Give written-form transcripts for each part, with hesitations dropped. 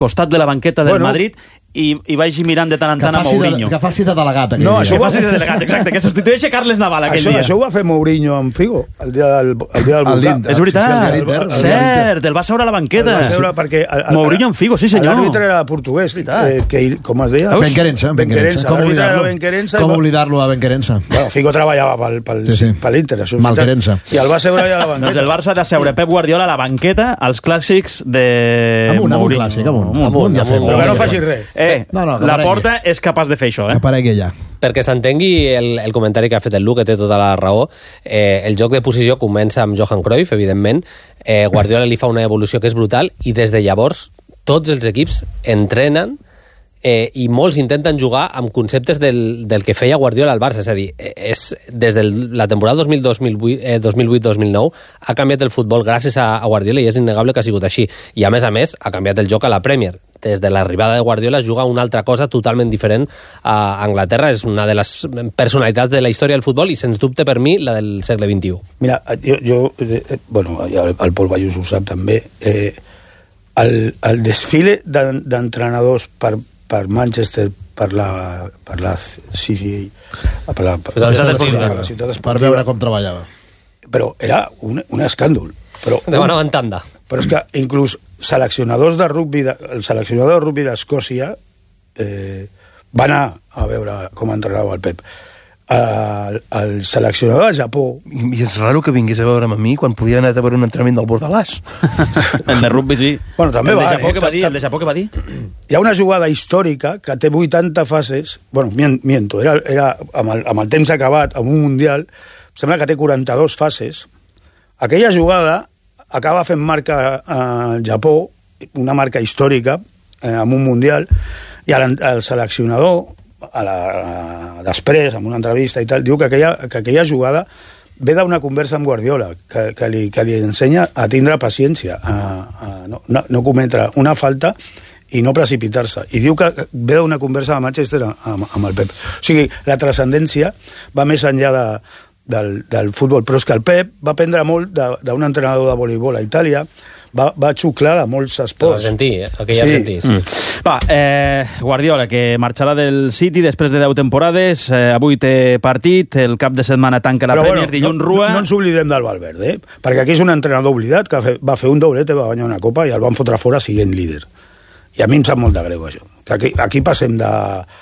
costat de la banqueta del Madrid i vagi mirant de tant en tant a Mourinho. Que faci de delegat. No, això ho faci de delegat, exacte, que substitueixi Carles Naval aquell dia. Això ho va fer Mourinho amb Figo, el dia del volcán. És veritat, cert, el va seure a la banqueta. Mourinho amb Figo, sí senyor. L'àrbitre era portuguès, com es deia? Benquerença. Com oblidar-lo a Benquerença? Figo treballava per l'Inter. Malquerença. I el va seure allà a la banqueta. Doncs el Barça ha de seure Pep Guardiola a la banqueta, als clàssics de Mourinho. Amunt, ja fem. Però que no faci res. La Porta és capaç de fer això, Que aparegui allà. Perquè s'entengui el comentari que ha fet el Luc, que té tota la raó, el joc de posició comença amb Johan Cruyff, evidentment. Guardiola li fa una evolució que és brutal, i des de llavors tots els equips entrenen i molts intenten jugar amb conceptes del que feia Guardiola al Barça. És a dir, des de la temporada 2008-2009 ha canviat el futbol gràcies a Guardiola, i és innegable que ha sigut així. I a més, ha canviat el joc a la Premier. Des de l'arribada de Guardiola es juga una altra cosa totalment diferent a Anglaterra. És una de les personalitats de la història del futbol i, sens dubte, per mi, la del segle XXI. Mira, el Pol Bayús ho sap també, el desfile d'entrenadors per Manchester, per la ciutat esportiva, per veure com treballava. Però era un escàndol. Demanaven tanda. Però és que inclús seleccionadors de rugby, el seleccionador de rugby d'Escòcia va anar a veure com entrenava el Pep. El seleccionador de Japó... I és raro que vingués a veure'm a mi quan podia anar a veure un entrenament del Bordalàs. El de rugby, sí. Bueno, també va. El de Japó, què va dir? Hi ha una jugada històrica que té 80 fases... Bueno, miento, era amb el temps acabat, amb un mundial, sembla que té 42 fases. Aquella jugada acaba fent marca al Japó, una marca històrica, amb un mundial, i el seleccionador, després, en una entrevista i tal, diu que aquella jugada ve d'una conversa amb Guardiola, que li ensenya a tindre paciència, a no cometre una falta i no precipitar-se. I diu que ve d'una conversa de Manchester amb el Pep. O sigui, la transcendència va més enllà del futbol, però és que el Pep va aprendre molt d'un entrenador de voleibol a Itàlia, va xuclar de molts esports. Argentí, sí. Va, Guardiola, que marxarà del City després de 10 temporades, avui té partit, el cap de setmana tanca la Premier, dilluns Rua... No ens oblidem del Valverde, perquè aquí és un entrenador oblidat que va fer un doblete, va guanyar una copa i el van fotre fora siguent líder. I a mi em sap molt de greu, això. Que aquí passem de...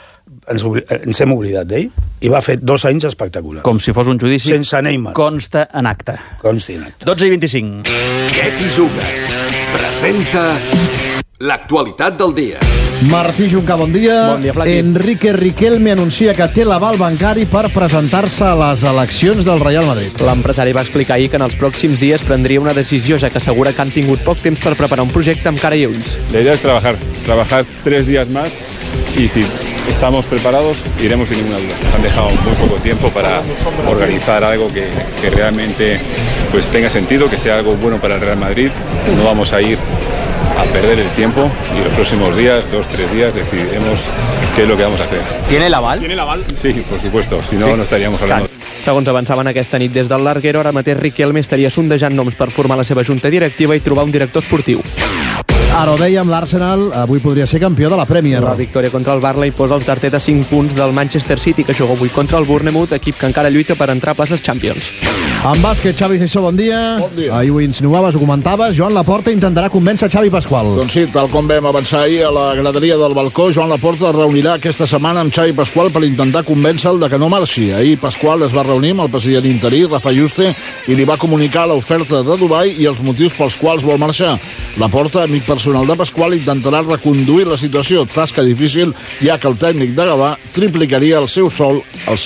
Ens hem oblidat d'ell i va fer 2 anys espectaculars. Com si fos un judici. Sense Neymar. Consta en acta. 12:25. Què t'hi jugues? Presenta l'actualitat del dia. Martí Juncà, bon dia. Bon dia, Flaqui. Enrique Riquelme anuncia que té l'aval bancari per presentar-se a les eleccions del Real Madrid. L'empresari va explicar ahir que en els pròxims dies prendria una decisió, ja que assegura que han tingut poc temps per preparar un projecte amb cara i ulls. La idea es trabajar 3 días más y si estamos preparados iremos sin ninguna duda. Nos han dejado muy poco tiempo para organizar algo que realmente pues tenga sentido, que sea algo bueno para el Real Madrid. No vamos a ir a perder el tiempo y los próximos días, 2-3 días, decidiremos qué es lo que vamos a hacer. ¿Tiene el aval? ¿Tiene el aval? Sí, por supuesto, si no, no estaríamos hablando. Segons avançaven aquesta nit des del Larguero, ara mateix Riquelme estaria sondejant noms per formar la seva junta directiva i trobar un director esportiu. Ara ho dèiem, l'Arsenal avui podria ser campió de la Premier. La victòria contra el Burnley posa el tartet a 5 punts del Manchester City, que juga avui contra el Bournemouth, equip que encara lluita per entrar a places Champions. En bàsquet, Xavi Seixó, bon dia. Bon dia. Ahir ho insinuaves, ho comentaves, Joan Laporta intentarà convèncer Xavi Pasqual. Doncs sí, tal com vam avançar ahir a la graderia del balcó, Joan Laporta es reunirà aquesta setmana amb Xavi Pasqual per intentar convèncer-lo de que no marxi. Ahir Pasqual es va reunir amb el president interí, Rafa Juste, i li va comunicar l'oferta de Dubai i els motius pels quals vol marxar. Laporta, amic personal de Pasqual, intentarà reconduir la situació, tasca difícil, ja que el tècnic de Gavà triplicaria el seu sou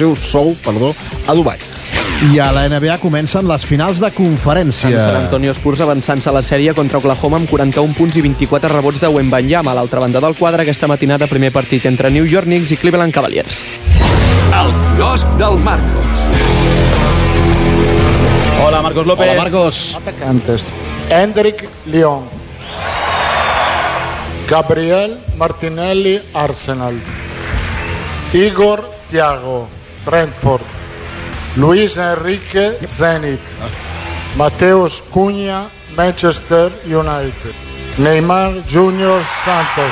a Dubai. I a la NBA comencen les finals de conferència. San Antonio Spurs avançant-se a la sèrie contra Oklahoma amb 41 punts i 24 rebots de Wembanyama. A l'altra banda del quadre, aquesta matinada, primer partit entre New York Knicks i Cleveland Cavaliers. El quiosc del Marcos. Hola, Marcos López. Hola, Marcos. Atacantes: Hendrik Lyon, Gabriel Martinelli, Arsenal, Igor Thiago, Brentford, Luis Enrique, Zenit, Mateus Cunha, Manchester United, Neymar Junior Santos.